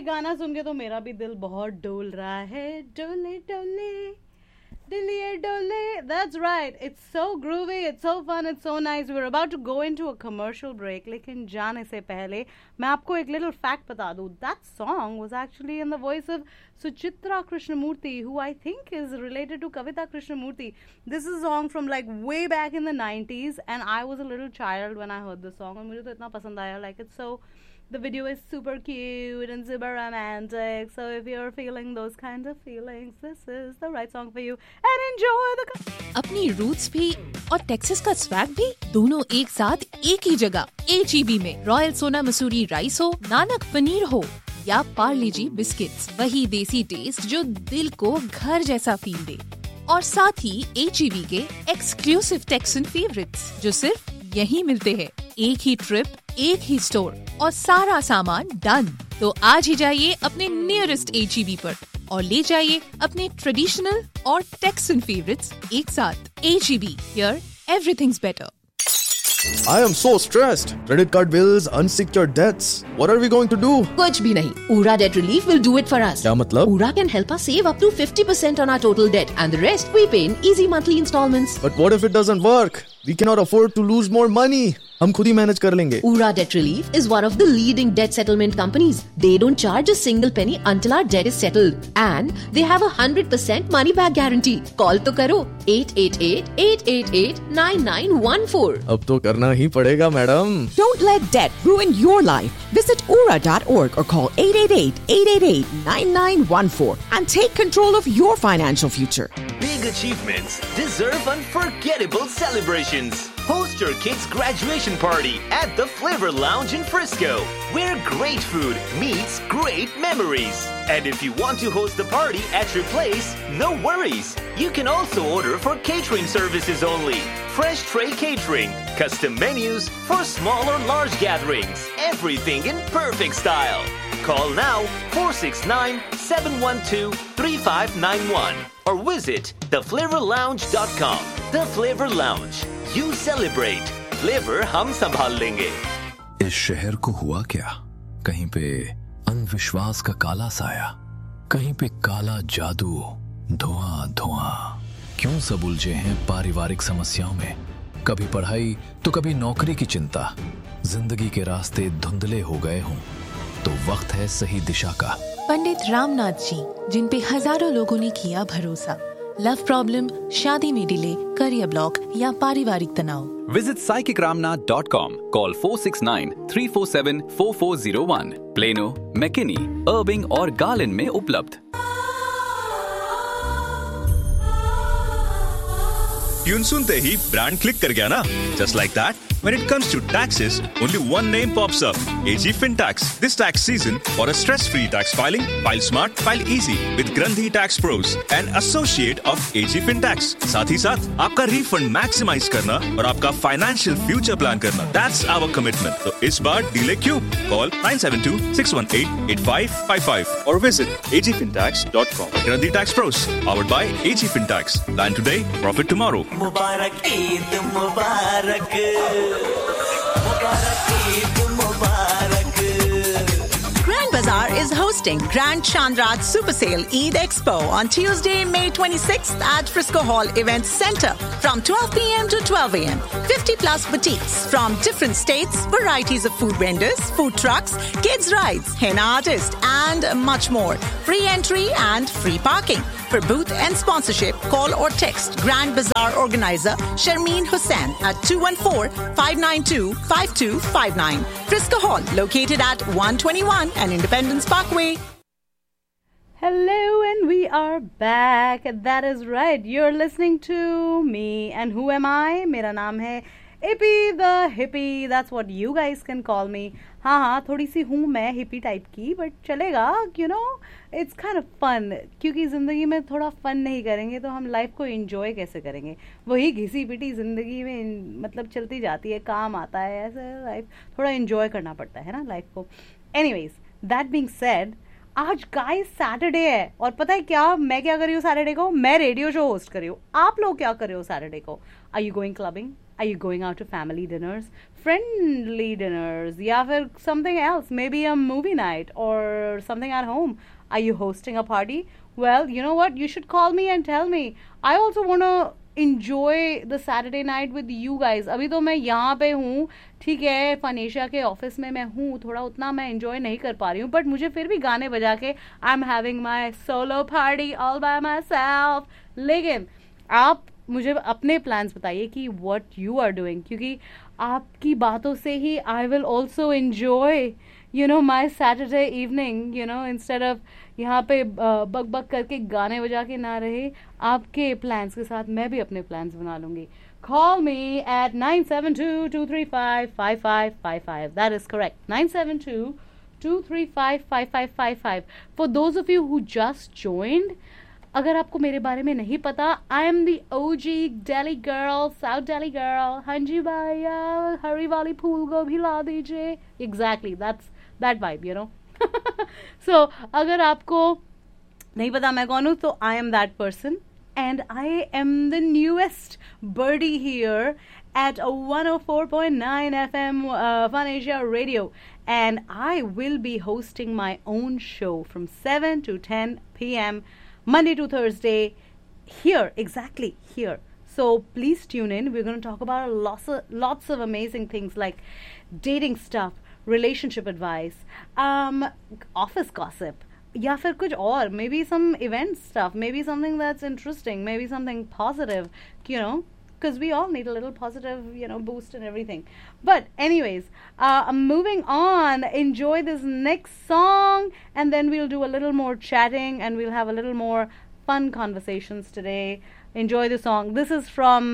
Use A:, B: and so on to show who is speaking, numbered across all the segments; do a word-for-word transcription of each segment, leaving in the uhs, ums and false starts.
A: गाना सुन के तो मेरा भी दिल बहुत डोल रहा है. डोले डोले दिलिए डोले. That's right. It's so groovy. It's so fun. It's so nice. We're about to go into a commercial break. लेकिन जाने से पहले मैं आपको एक little fact बता दूँ. That song was actually in the voice of Suchitra Krishnamurti, who I think is related to Kavita Krishnamurti. This is a song from like way back in the nineties, and I was a little child when I heard the song. और मुझे तो इतना पसंद आया. Like it's so. The video is super cute and super romantic. So if you're feeling those kinds of feelings, this is the right song for you. And enjoy the.
B: अपनी roots भी और Texas का swag भी दोनों एक साथ एक ही जगह एच ई बी में. रॉयल सोना मसूरी राइस हो, नानक पनीर हो या पार्ले जी बिस्किट्स, वही देसी टेस्ट जो दिल को घर जैसा फील दे. और साथ ही एच ई बी के एक्सक्लूसिव टेक्सन फेवरेट्स जो सिर्फ यहीं मिलते हैं. एक ही ट्रिप, एक ही स्टोर और सारा सामान डन. तो आज ही जाइए अपने नियरेस्ट एच ई बी पर और ले जाइए अपने ट्रेडिशनल और टेक्सन फेवरेट्स एक साथ. H E B, here everything's better.
C: I am so stressed. Credit card bills, unsecured debts. What are we going to do?
D: कुछ भी नहीं. Ura Debt Relief will do it for us.
C: क्या मतलब?
D: Ura can help us save up to fifty percent on our total debt, and the rest we pay in easy monthly installments.
C: But what if it doesn't work? We cannot afford to lose more money. हम खुद ही manage कर लेंगे.
D: Ura Debt Relief is one of the leading debt settlement companies. They don't charge a single penny until our debt is settled, and they have a hundred percent money back guarantee. Call तो करो eight eight eight, eight eight eight, nine nine one four.
C: अब तो करना ही पड़ेगा madam.
E: Don't let debt ruin your life. Visit ura dot org or call eight eight eight, eight eight eight, nine nine one four and take control of your financial future.
F: Big achievements deserve unforgettable celebrations. Host your kids' graduation party at the Flavor Lounge in Frisco, where great food meets great memories. And if you want to host the party at your place, no worries. You can also order for catering services only. Fresh tray catering, custom menus for small or large gatherings. Everything in perfect style. Call now four six nine, seven one two, three five nine one or visit the flavor lounge dot com. The Flavor Lounge. You celebrate. Flavor हम संभाल लेंगे.
G: इस शहर को हुआ क्या? कहीं पे अंधविश्वास का काला साया, कहीं पे काला जादू, धुआं धुआं. क्यों सब उलझे हैं पारिवारिक समस्याओं में? कभी पढ़ाई तो कभी नौकरी की चिंता. जिंदगी के रास्ते धुंधले हो गए हों तो वक्त है सही दिशा का.
B: पंडित रामनाथ जी, जिन पे हजारों लोगों ने किया भरोसा. लव प्रॉब्लम, शादी में डिले, करियर ब्लॉक या पारिवारिक तनाव.
H: Visit psychic ramnath dot com. Call four six nine, three four seven, four four zero one. Plano, McKinney, Irving और Garland में उपलब्ध.
I: ट्यून सुनते ही ब्रांड क्लिक कर गया ना? Just like that. When it comes to taxes, only one name pops up. A G FinTax. This tax season, for a stress-free tax filing, file smart, file easy with Grandhi Tax Pros, an associate of A G FinTax. साथ ही साथ आपका refund maximize करना और आपका financial future plan करना. That's our commitment. तो इस बार delay क्यों? Call nine seven two, six one eight, eight five five five or visit a g fintax dot com. Grandhi Tax Pros, powered by A G FinTax. Plan today, profit tomorrow.
J: Mubarak Eid Mubarak Mubarak Eid Mubarak.
K: Grand Bazaar is hosting Grand Chandrat Super Sale Eid Expo on Tuesday, May twenty-sixth at Frisco Hall Event Center from twelve p.m. to twelve a.m. fifty plus boutiques from different states, varieties of food vendors, food trucks, kids rides, henna artists, and much more. Free entry and free parking. For booth and sponsorship, call or text Grand Bazaar organizer Sharmeen Hussain at two one four, five nine two, five two five nine. Frisco Hall, located at one twenty-one and Independence Parkway.
A: Hello, and we are back. That is right. You're listening to me. And who am I? मेरा नाम है Ippy the Hippie. That's what you guys can call me. हाँ हाँ थोड़ी सी हूँ मैं hippie type की, but चलेगा. You know it's kind of fun, क्योंकि ज़िंदगी में थोड़ा फन नहीं करेंगे तो हम लाइफ को एंजॉय कैसे करेंगे? वही घिसी पिटी ज़िंदगी में मतलब चलती जाती है, काम आता है, ऐसे लाइफ थोड़ा एंजॉय करना पड़ता है ना लाइफ को. एनीवेज, दैट बीइंग सेड, आज गाइस सैटरडे है और पता है क्या मैं क्या कर रही हूँ सैटरडे को? मैं रेडियो शो होस्ट कर रही हूँ. आप लोग क्या कर रहे हो सैटरडे को? Are you going clubbing? Are you going out to family dinners, friendly dinners, या फिर something else, maybe a movie night or something at home? Are you hosting a party? Well, you know what? You should call me and tell me. I also want to enjoy the Saturday night with you guys. अभी तो मैं यहाँ पे हूँ, ठीक है, फनेशिया के office में मैं हूँ, थोड़ा उतना मैं enjoy नहीं कर पा रही हूँ, but मुझे फिर भी गाने बजा के I'm having my solo party all by myself. लेकिन आप मुझे अपने प्लान्स बताइए कि what you are doing, क्योंकि आपकी बातों से ही I will also enjoy, you know, my Saturday evening, you know, instead of यहाँ पे बक बक करके गाने बजा के ना रहे, आपके प्लान्स के साथ मैं भी अपने प्लान्स बना लूँगी. Call me at nine seven two, two three five, five five five five. That is correct. nine seven two, two three five, five five five five. For those of you who just joined, अगर आपको मेरे बारे में नहीं पता, I am the O ji Delhi girl, south Delhi girl. हाँ जी भैया, हरी वाली फूल गोभी ला दीजिए. Exactly, that's that vibe, you know. सो अगर आपको नहीं पता मैं कौन हूँ, तो I am that person, and I am the newest birdie here at one oh four point nine F M uh, Fun Asia Radio, and I will be hosting my own show from seven to ten p m Monday to Thursday, here, exactly here. So please tune in. We're going to talk about lots of, lots of amazing things like dating stuff, relationship advice, um, office gossip, या फिर कुछ और, maybe some event stuff, maybe something that's interesting, maybe something positive, you know, because we all need a little positive, you know, boost and everything. But anyways, uh, I'm moving on. Enjoy this next song, and then we'll do a little more chatting, and we'll have a little more fun conversations today. Enjoy the song. This is from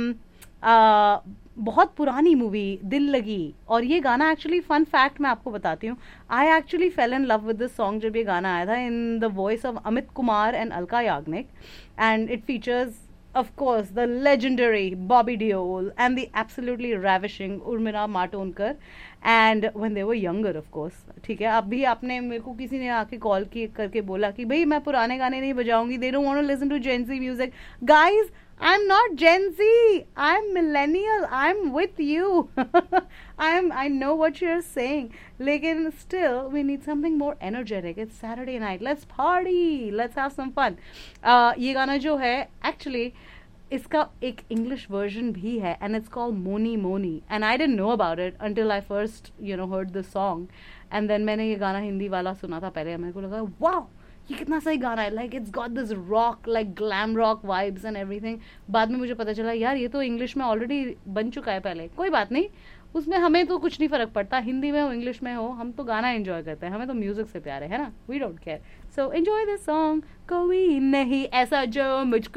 A: uh, बहुत पुरानी movie दिल लगी, और ये गाना actually fun fact मैं आपको बताती हूँ. I actually fail in love with this song जब ये गाना आया था, in the voice of Amit Kumar and Alka Yagnik, and it features of course the legendary Bobby Deol and the absolutely ravishing Urmila Matondkar, and when they were younger, of course. ठीक है, अभी आपने मेरे को किसी ने आके कॉल की करके बोला कि भाई मैं पुराने गाने नहीं बजाऊंगी, they don't want to listen to Gen Z music. Guys, I'm not Gen Z, I'm millennial, I'm with you. I'm I know what you're saying, लेकिन still we need something more energetic. It's Saturday night, let's party, let's have some fun. uh, ये गाना जो है actually इसका एक English version भी है, and it's called Moni Moni, and I didn't know about it until I first you know heard the song, and then मैंने ये गाना हिंदी वाला सुना था पहले, मेरे को लगा वाओ ये कितना सही गाना है, like it's got this rock, like glam rock vibes and everything. बाद में मुझे पता चला यार ये तो इंग्लिश में ऑलरेडी बन चुका है पहले. कोई बात नहीं, उसमें हमें तो कुछ नहीं फर्क पड़ता, हिंदी में हो इंग्लिश में हो, हम तो गाना एंजॉय करते हैं, हमें तो म्यूजिक से प्यार है ना, we don't care. So enjoy this song. कोई नहीं ऐसा जो मुझको